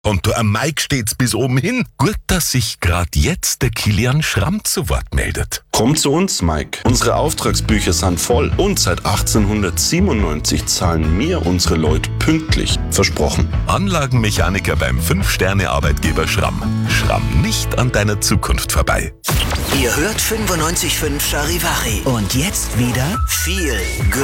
Und du, am Mike steht's bis oben hin. Gut, dass sich grad jetzt der Kilian Schramm zu Wort meldet. Komm zu uns, Mike. Unsere Auftragsbücher sind voll und seit 1897 zahlen wir unsere Leute pünktlich. Versprochen. Anlagenmechaniker beim 5-Sterne-Arbeitgeber Schramm. Schramm nicht an deiner Zukunft vorbei. Ihr hört 95.5 Charivari. Und jetzt wieder viel